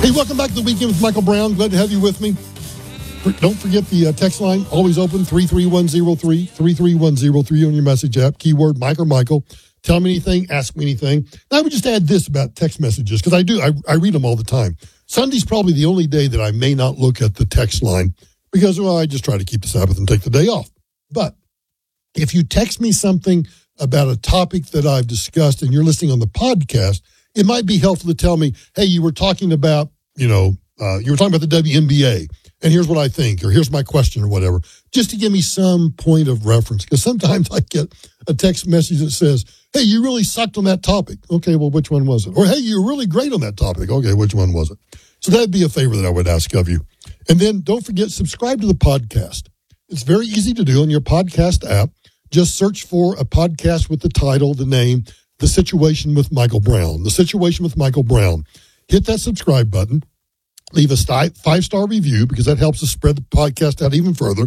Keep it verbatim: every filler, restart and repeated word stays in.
Hey, welcome back to the Weekend with Michael Brown. Glad to have you with me. Don't forget the uh, text line, always open, three three one zero three, three three one zero three on your message app. Keyword Mike or Michael. Tell me anything, ask me anything. Now, I would just add this about text messages, because I do, I, I read them all the time. Sunday's probably the only day that I may not look at the text line because, well, I just try to keep the Sabbath and take the day off. But if you text me something about a topic that I've discussed and you're listening on the podcast, it might be helpful to tell me, hey, you were talking about, you know, uh, you were talking about the W N B A, and here's what I think, or here's my question, or whatever, just to give me some point of reference. Because sometimes I get a text message that says, hey, you really sucked on that topic. Okay, well, which one was it? Or, hey, you're really great on that topic. Okay, which one was it? So that'd be a favor that I would ask of you. And then don't forget, subscribe to the podcast. It's very easy to do on your podcast app. Just search for a podcast with the title, the name, The Situation with Michael Brown. The Situation with Michael Brown. Hit that subscribe button. Leave a five-star review because that helps us spread the podcast out even further.